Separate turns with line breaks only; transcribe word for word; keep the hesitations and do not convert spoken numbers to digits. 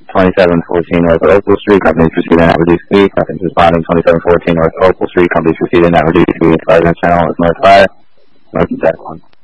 twenty-seven fourteen North Opal Street, companies proceeding at reduced speed. Companies responding twenty-seven fourteen North Opal Street, companies proceeding at reduced speed. Fire channel is North Fire. North attack one.